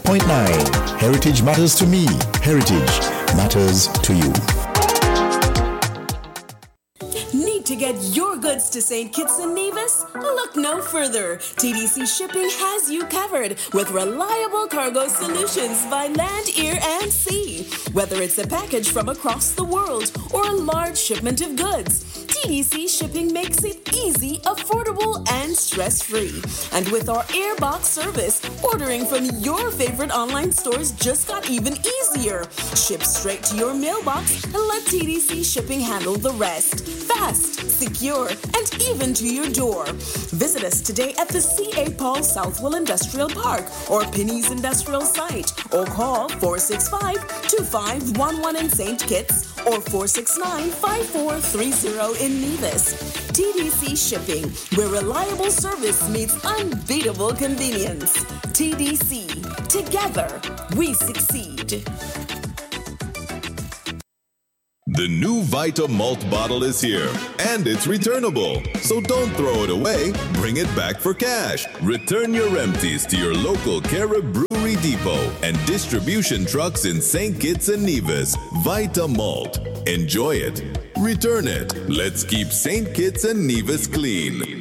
98.9. Heritage matters to me. Heritage matters to you. Need to get your goods to St. Kitts and Nevis? Look no further. TDC Shipping has you covered with reliable cargo solutions by land, air, and sea. Whether it's a package from across the world or a large shipment of goods, TDC Shipping makes it easy, affordable, and stress-free. And with our Airbox service, ordering from your favorite online stores just got even easier. Ship straight to your mailbox and let TDC Shipping handle the rest. Fast, secure, and even to your door. Visit us today at the C.A. Paul Southwell Industrial Park or Penny's Industrial Site, or call 465-2511 in St. Kitts or 469-5430 in Nevis. TDC Shipping, where reliable service meets unbeatable convenience. TDC, together we succeed. The new Vita Malt bottle is here, and it's returnable. So don't throw it away, bring it back for cash. Return your empties to your local Carib Brewery Depot and distribution trucks in St. Kitts and Nevis. Vita Malt. Enjoy it. Return it. Let's keep St. Kitts and Nevis clean.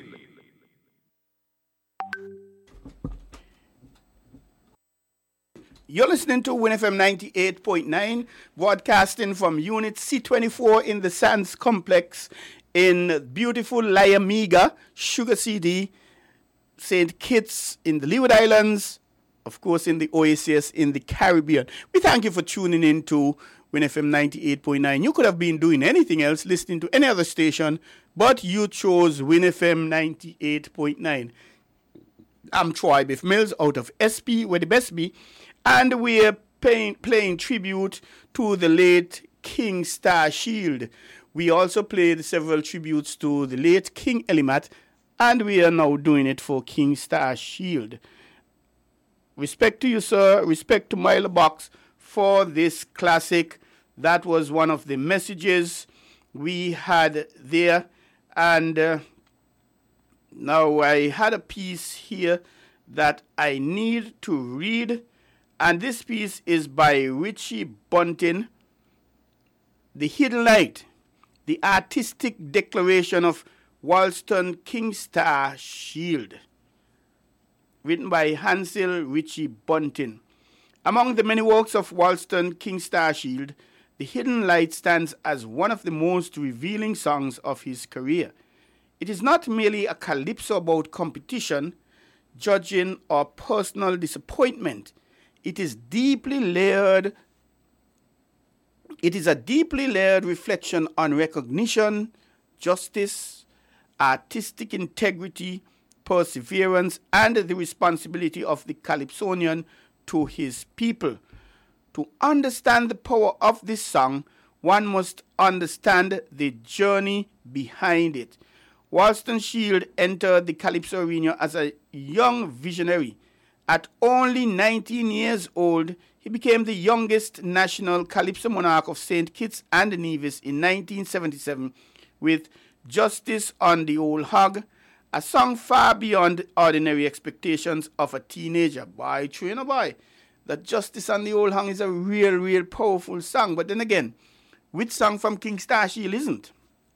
You're listening to WinFM 98.9, broadcasting from Unit C24 in the Sands Complex in beautiful Liamiga, Sugar CD, St. Kitts in the Leeward Islands, of course in the Oasis in the Caribbean. We thank you for tuning in to WinFM 98.9. You could have been doing anything else, listening to any other station, but you chose WinFM 98.9. I'm Troy Biff Mills out of SP, where the best be. And we're playing tribute to the late King Star Shield. We also played several tributes to the late King Elimat, and we are now doing it for King Star Shield. Respect to you, sir. Respect to Milo Box for this classic. That was one of the messages we had there. And now I had a piece here that I need to read. And this piece is by Richie Bunting, The Hidden Light, the artistic declaration of Wollaston King Star Shield, written by Hansel Richie Bunting. Among the many works of Wollaston King Star Shield, The Hidden Light stands as one of the most revealing songs of his career. It is not merely a calypso about competition, judging, or personal disappointment. It is deeply layered. It is a deeply layered reflection on recognition, justice, artistic integrity, perseverance, and the responsibility of the Calypsonian to his people. To understand the power of this song, one must understand the journey behind it. Wollaston Shield entered the Calypso arena as a young visionary. At only 19 years old, he became the youngest national Calypso monarch of St. Kitts and Nevis in 1977 with Justice on the Old Hog, a song far beyond ordinary expectations of a teenager. Boy, trainer boy, that Justice on the Old Hog is a real powerful song. But then again, which song from King Star Shield isn't?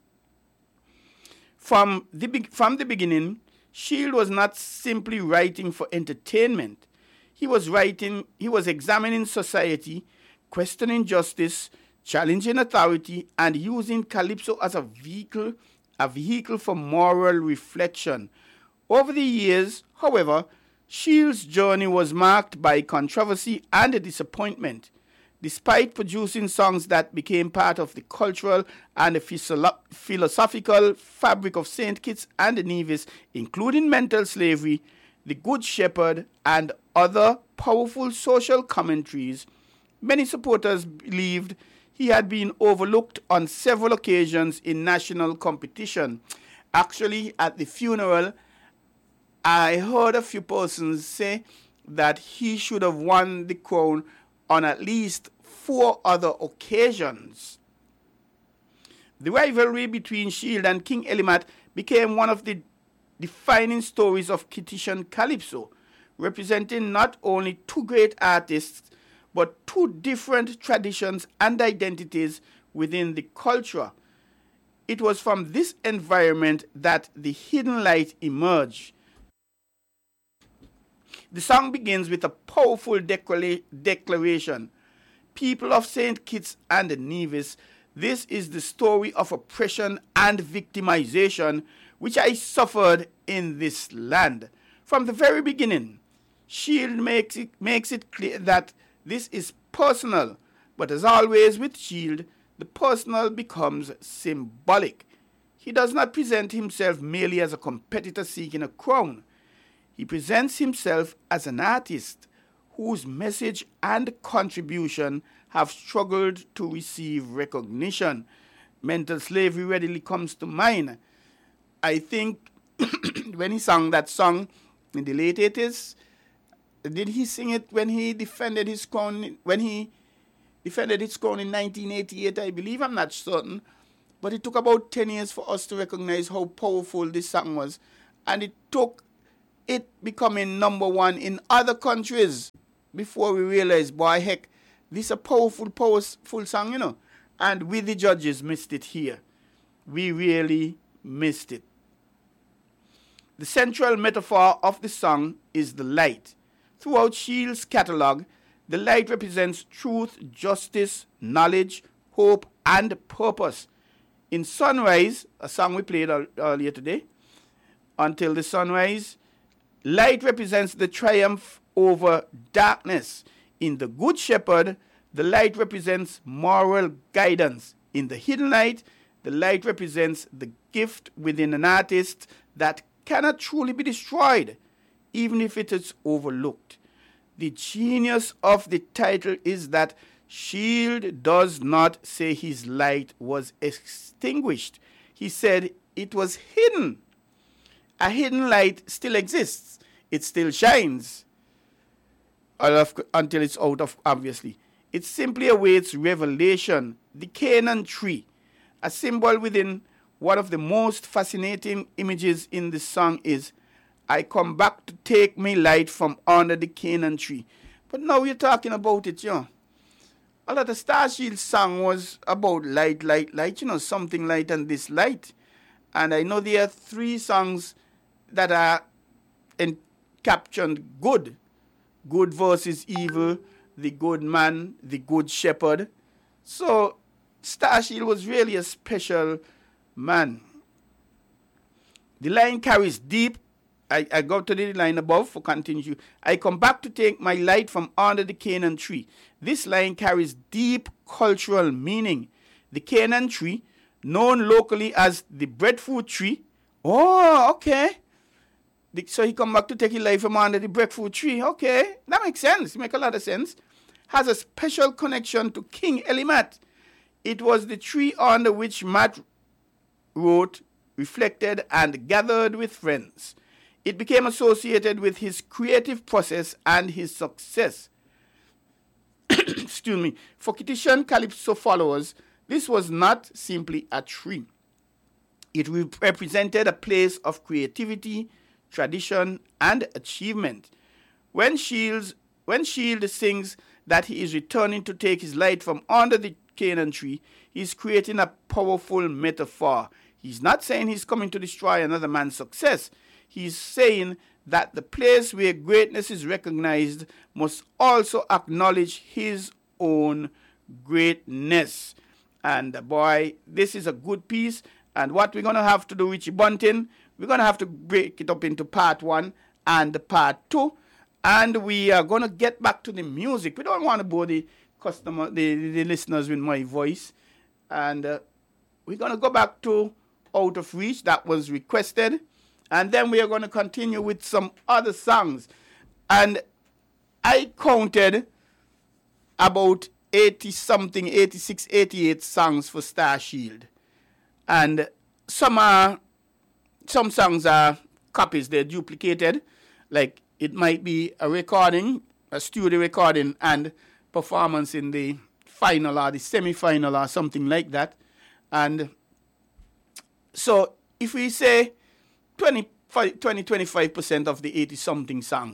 From the beginning, Shield was not simply writing for entertainment. He was examining society, questioning justice, challenging authority, and using calypso as a vehicle for moral reflection. Over the years, however, Shield's journey was marked by controversy and disappointment. Despite producing songs that became part of the cultural and philosophical fabric of St. Kitts and Nevis, including mental slavery, The Good Shepherd, and other powerful social commentaries, many supporters believed he had been overlooked on several occasions in national competition. Actually, at the funeral, I heard a few persons say that he should have won the crown on at least 4 other occasions. The rivalry between Shield and King Elimat became one of the defining stories of Kittitian Calypso. representing not only two great artists, but two different traditions and identities within the culture. It was from this environment that the Hidden Light emerged. The song begins with a powerful declaration. People of St. Kitts and Nevis, this is the story of oppression and victimization which I suffered in this land. From the very beginning, Shield makes it clear that this is personal, but as always with Shield, the personal becomes symbolic. He does not present himself merely as a competitor seeking a crown. He presents himself as an artist whose message and contribution have struggled to receive recognition. Mental slavery readily comes to mind. I think when he sang that song in the late 80s, did he sing it when he defended his crown? When he defended his crown in 1988, I believe, I'm not certain. But it took about 10 years for us to recognize how powerful this song was. And it took it becoming number one in other countries before we realized, boy, heck, this is a powerful song, you know. And we, the judges, missed it here. We really missed it. The central metaphor of the song is the light. Throughout Shield's catalog, the light represents truth, justice, knowledge, hope, and purpose. In Sunrise, a song we played earlier today, Until the Sunrise, light represents the triumph over darkness. In The Good Shepherd, the light represents moral guidance. In The Hidden Light, the light represents the gift within an artist that cannot truly be destroyed, even if it is overlooked. The genius of the title is that Shield does not say his light was extinguished. He said it was hidden. A hidden light still exists. It still shines. Until it's out of, obviously. It simply awaits revelation. The Canaan tree, a symbol within one of the most fascinating images in the song is, I come back to take my light from under the Canaan tree. But now you're talking about it, you know. A lot of Starshield song was about light, you know, something light and this light. And I know there are 3 songs that are captioned good. Good versus evil, the good man, the good shepherd. So Starshield was really a special man. The line carries deep. I go to the line above for continue. I come back to take my light from under the Canaan tree. This line carries deep cultural meaning. The Canaan tree, known locally as the breadfruit tree. Oh, okay. So he come back to take his light from under the breadfruit tree. Okay, that makes sense. It makes a lot of sense. Has a special connection to King Elimat. It was the tree under which Matt wrote, reflected, and gathered with friends. It became associated with his creative process and his success. Excuse me. For Kittitian Calypso followers, this was not simply a tree. It represented a place of creativity, tradition, and achievement. When Shield sings that he is returning to take his light from under the Canaan tree, he's creating a powerful metaphor. He's not saying he's coming to destroy another man's success. He's saying that the place where greatness is recognized must also acknowledge his own greatness. And boy, this is a good piece. And what we're going to have to do, Richie Bunting, we're going to have to break it up into part 1 and part 2. And we are going to get back to the music. We don't want to bore the listeners with my voice. And we're going to go back to Out of Reach. That was requested. And then we are going to continue with some other songs. And I counted about 80-something, 86, 88 songs for Starshield. And some songs are copies, they're duplicated. Like it might be a recording, a studio recording, and performance in the final or the semi-final or something like that. And so if we say 25% of the 80-something songs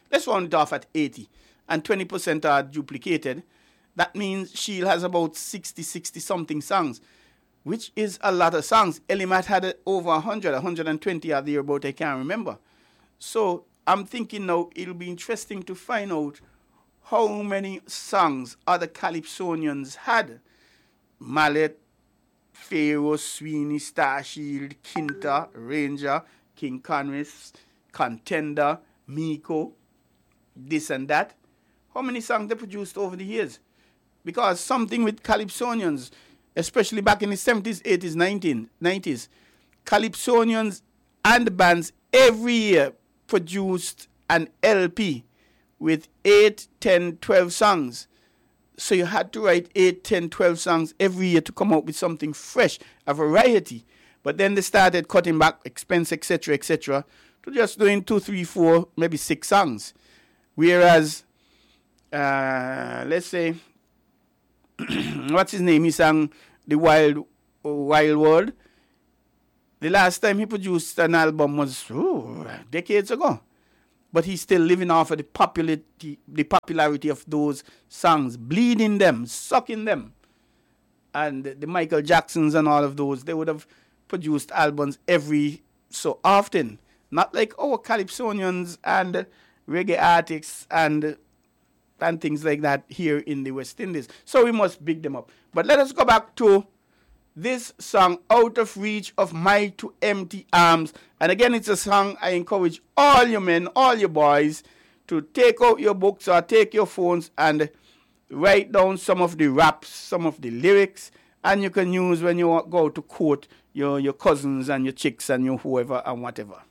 Let's round it off at 80. And 20% are duplicated. That means Shield has about 60 something songs, which is a lot of songs. Elimat had over 100, 120 or thereabout, I can't remember. So I'm thinking now it'll be interesting to find out how many songs other Calypsonians had. Mallet, Pharaoh, Sweeney, Starshield, Kinta, Ranger, King Conwis, Contender, Miko, this and that. How many songs they produced over the years? Because something with Calypsonians, especially back in the 70s, 80s, 90s, Calypsonians and bands every year produced an LP with 8, 10, 12 songs. So you had to write 8, 10, 12 songs every year to come out with something fresh, a variety. But then they started cutting back expense, etc., to just doing 2, 3, 4, maybe 6 songs. Whereas, let's say, what's his name? He sang The Wild World. The last time he produced an album was decades ago. But he's still living off of the popularity of those songs, bleeding them, sucking them. And the Michael Jacksons and all of those, they would have produced albums every so often. Not like our Calypsonians and reggae artists and things like that here in the West Indies. So we must big them up. But let us go back to this song, Out of Reach of My Two Empty Arms. And again, it's a song I encourage all you men, all you boys, to take out your books or take your phones and write down some of the raps, some of the lyrics, and you can use when you go to quote your cousins and your chicks and your whoever and whatever.